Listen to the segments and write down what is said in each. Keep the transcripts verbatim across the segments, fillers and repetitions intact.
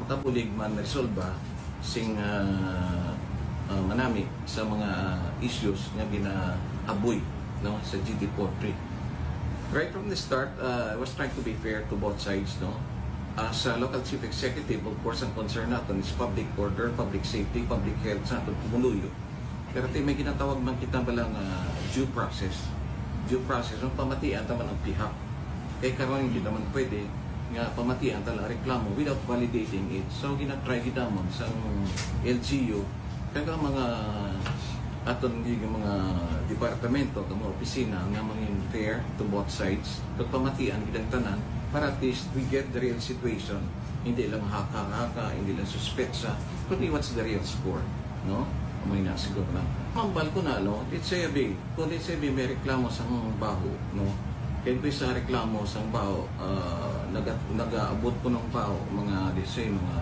makabulig man resolba sing uh, uh, manami sa mga issues nga ginaaboy no sa G D forty. Right from the start, uh, I was trying to be fair to both sides, no. As a local chief executive, of course, ang concern natin is public order, public safety, public health sa ating pumuluyo. Pero may ginatawag man kita balang uh, due process. Due process, nung pamatian taman ang pihak. Kaya karoon hindi naman pwede nga pamatian talang reklamo without validating it. So, ginatry ginamon sa L G U, kaya mga aton yung mga departamento, mga opisina nga mangin fair to both sides, kung pamatian gidang tanan, para at least we get the real situation. Hindi lang haka-haka, hindi lang suspetsa, kundi what's the real score, no? May nasiguro na. Mambal ko na, no? Let's say, abi, kung let's say, may reklamo sa baho, no? Kaya ko sa reklamo sa baho, uh, nag-aabot ko ng baho, mga, let's say, mga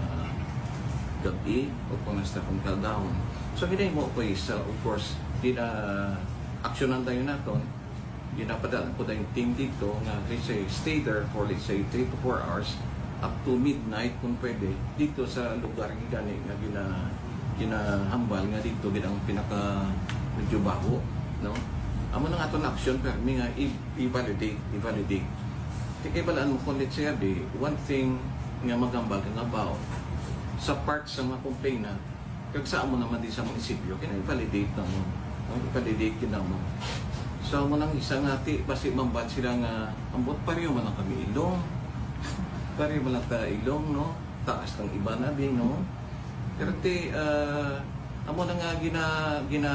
gabi, o kung nasta kong kaldaon. So, hindi mo ko isa, of course, di na aksyonan tayo natin, ginapadala ko na yung team dito nga let's say stay there for let's say three to four hours up to midnight kung pwede dito sa lugar ng gani nga gina ginahambal nga dito ginang pinaka medyo baho, no. Amo na nga ito na action pero may nga i-validate i-validate kaya balaan mo kung let's say abi one thing nga magambal ka nga bao sa part sa mga complainant kag saan mo naman di sa munisipyo kaya i-validate na mo i-validate ka na mo. So, munang isang ati, basi mambad sila nga, ambot pariyo man lang kami ilong. Pariyo man lang ta ilong, no? Taas ng iba na din, no? Pero ti, uh, amo na nga gina, gina,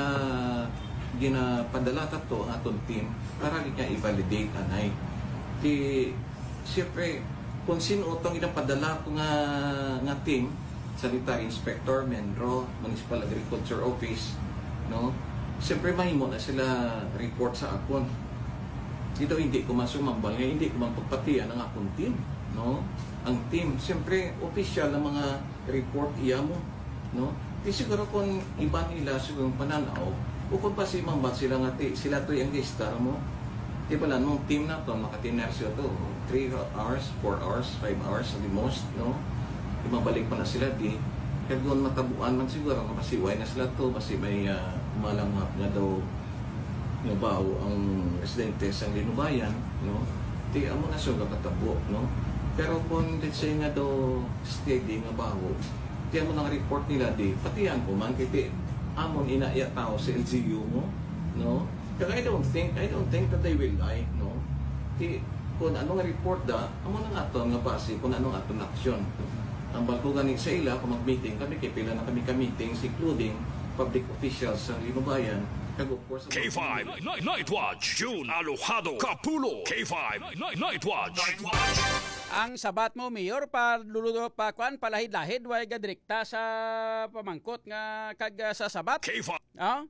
gina padala to ang atong team para nga i-validate anay. Ti, siyempre, kung sino itong inapadala ko nga, nga team, Sanitary Inspector, Menro, Municipal Agriculture Office, no? Siyempre mahimo na sila report sa akon. Dito hindi ko masumambal nga, hindi ko mapagpatian ang akong team, no? Ang team, siyempre official na mga report iya mo, no? Di siguro kung iba nila siguro pananaw, o kung pa si mambal sila nga ti, sila to yung star mo. Di ba lang, nung team na to, makatinersyo to, three hours, four hours, five hours at the most, no? Di mabalik pa na sila di. Kaya doon matabuan man siguro, mapasiway na sila to, kasi may uh, malanghap nga daw nga bao ang residente sa Linubayan, no? Di amo na siya katabo, no? Pero kung let's say nga daw steady nga bao, di amo nang report nila di, patiyan ko man, kaya amon inaiya tao sa L G U mo, no? Kaya I don't think, I don't think that they will lie, no? Di, kung anong report da, amo na nga to nga base, kung anong aton aksyon. Ang balko ganing sa ila, kung mag-meeting kami, kaya pila na kami ka-meetings, including public officials sa Linubayan, kag of course... K five Night, Night Watch, June Alojado, Capulo, K five Night, Night Watch. Night Watch. Ang sabat mo, Mayor, pa luludo pa kwan, palahid-lahid, way gadrikta sa pamangkot nga kag uh, sa sabat. K five. Ah?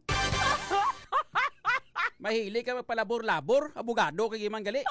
Mahili ka magpalabor-labor, abogado kay imang gali.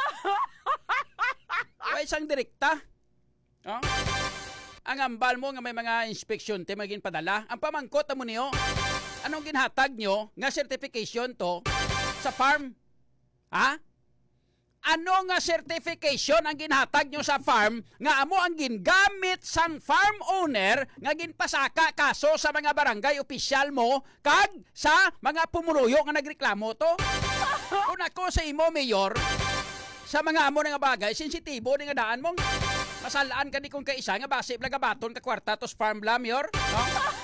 Way isang direkta. Ah? Ang ambal mo nga may mga inspeksyon te maging padala. Ang pamangkot mo niyo, anong ginhatag nyo nga certification to sa farm? Ha? Ano nga certification ang ginhatag nyo sa farm nga amo ang gingamit sang farm owner nga ginpasaka kaso sa mga barangay opisyal mo kag sa mga pumuluyo nga nagreklamo to? Kung ako sa imo, Mayor, sa mga amo nga bagay, sensitibo nga daan mong masalaan ka di kung kaisa nga base blagabaton ka kwarta tos farm blam, Mayor, no?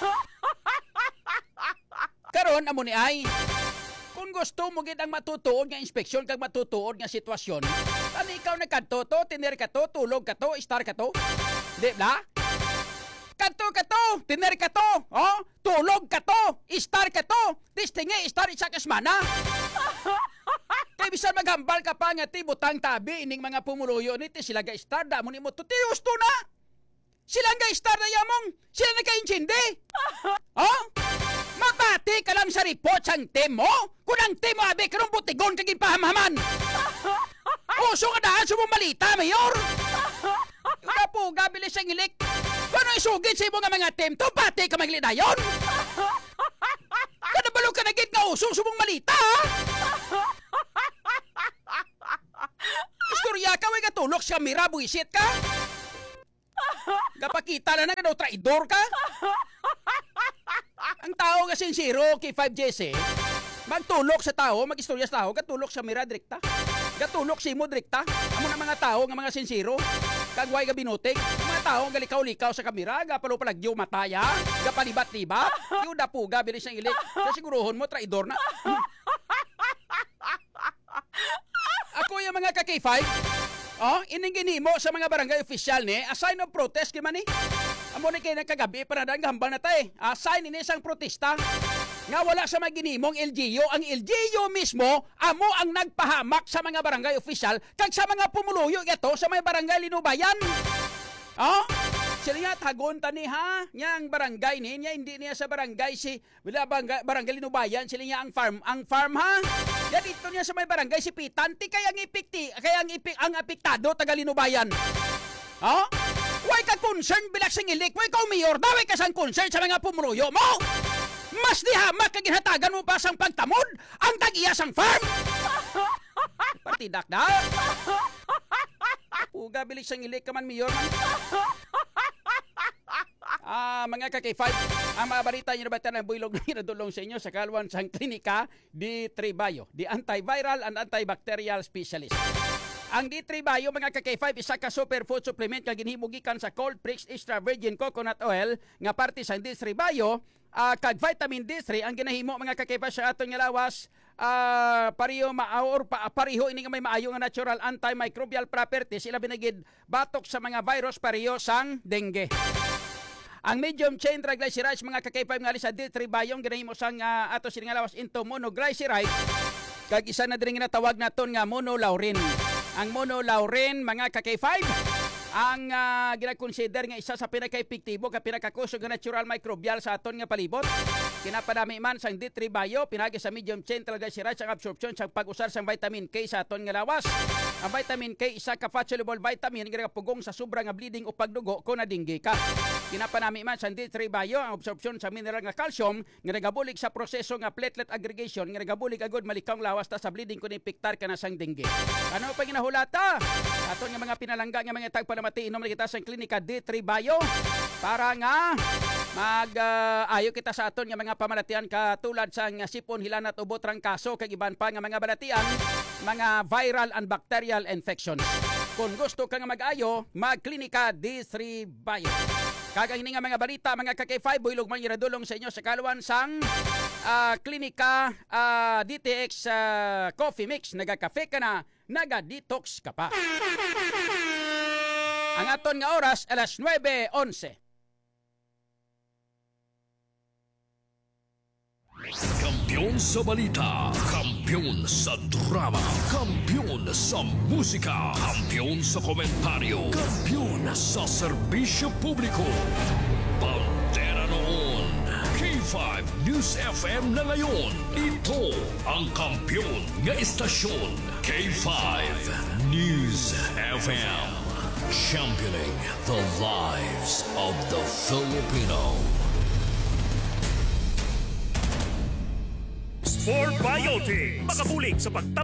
Karon amo ni ay kung gusto mo gid ang matutuod nga inspeksyon kag matutuod nga sitwasyon, ano ikaw nagkadto to, tiner ka to, tulog ka to, star ka to, di ba? Kadto ka to, tiner ka to, oh, tulog ka to, star ka to, distingi star isa kasmana. Kaya bisan maghambal ka pa nga ti butang tabi ining mga pumuluyo ni ti sila ga star da mo ni mo to ti gusto na. Sila ga star na yamong, sila nagka-intindi. Oh? Mabati ka lang sa report sang team mo? Kung ang team mo abi karong butigon kaging pahamhaman. Uso ka daan sa mong malita, Mayor. Yung po, gabilis ang ilik. Kung isugid sa imo nga mga team, to bati ka maglinayon. Kanabalo ka naging nga uso sa mong malita, ha? Istorya ka, way katulok sa mira, buisit ka. Kapakita na na daw, traidor ka? Ang tao kasi zero kay five Jesse, magtulok sa tao, mag-istorya sa tao, katulok sa mira direkta. Katulok si mo direkta. Amo na mga tao nga mga sincero, kagway ga binutig, mga tao nga likaw-likaw sa kamera, gapalo palagyo mataya, gapalibat-libat, yung dapuga bilis ang ilik. Kasiguruhon mo traidor na. Hmm. Ako yung mga ka-K five, oh, ininggini mo sa mga barangay official ni, a sign of protest kay man ni. Amo ni kay kagabi para dang hambal na tay. A sign ini isang protesta. Nga wala sa maginimong L G U, ang L G U mismo amo ang nagpahamak sa mga barangay official kag sa mga pumuluyo ito sa mga barangay linubayan. Oh, sila nga tagon tani ha, nyang barangay ni, niya hindi niya sa barangay si wala barangay, barangay linubayan, sila nga ang farm, ang farm ha. Ya dito niya sa may barangay si Pitanti kaya ang ipikti, kaya ang ipik ang apektado taga linubayan. Oh? Why ka concern bilak sing ilik, why ka mayor, daway ka sang concern sa mga pumuluyo mo. Mas di hamak kag ginhatagan mo pa sang pagtamod ang tag-iya sang farm. Partidak na. Uga bilis sang ilik ka man mayor man. Ah, mga ka-K five, ang mga balita nyo na ba ng builog na inadulong sa inyo sa kalwan sang klinika D three Bio, the antiviral and antibacterial specialist. Ang D three Bio, mga ka-K five, isa ka superfood supplement nga ginhimugikan sa cold pressed extra virgin coconut oil nga parte sa D three Bio, uh, kag vitamin D three ang ginahimo mga ka-K five sa aton nga lawas. Uh, pariho maaor pa pariho ini nga may maayo nga natural antimicrobial properties, sila binagid batok sa mga virus pariho sang dengue. Ang medium chain triglycerides mga ka-K five nga sa D three Bio ginahimo sang uh, ato sila nga lawas into monoglycerides kag isa na diri nga natawag naton nga monolaurin. Ang monolaurin mga ka-K five ang uh, gina-consider nga isa sa pinaka-epektibo ka pinakakusog nga natural microbial sa aton nga palibot. Kinapadami man sang D three Bio pinagi sa medium chain triglycerides ang absorption sa pag-usar sang vitamin K sa aton nga lawas. Ang vitamin K isa ka fat soluble vitamin nga pugong sa sobra nga bleeding o pagdugo kung nadinggi ka. Kinapanami man sa D three Bio ang absorption sa mineral nga calcium nga nagabulig sa proseso nga platelet aggregation nga nagabulig agud malikang lawas ta sa bleeding kun impektar ka na sang dengue. Ano pa ginahulata? Aton nga mga pinalangga nga mga tagpalamati inom na kita sa klinika D three Bio para nga mag uh, ayo kita sa aton nga mga pamalatian katulad sa nga sipon, hilanat, ubot, trangkaso kag iban pa nga mga balatian, mga viral and bacterial infections. Kung gusto ka nga mag-ayo, magklinika D three Bio. Kagang ini nga mga balita mga ka-K five, builog man iradulong sa inyo sa kaluan sang uh, klinika uh, D T X uh, Coffee Mix. Nagakafe ka na, naga-detox ka pa. Ang aton nga oras alas nueve onse. Kampiyon sa balita, kampiyon sa drama, kampiyon sa musika, kampiyon sa komentaryo, kampiyon sa serbisyo publiko. Pantera noon, K five News F M na ngayon. Ito ang kampiyon nga istasyon, K five News F M. Championing the lives of the Filipino. Sport Biotic, makabulig sa pagtapos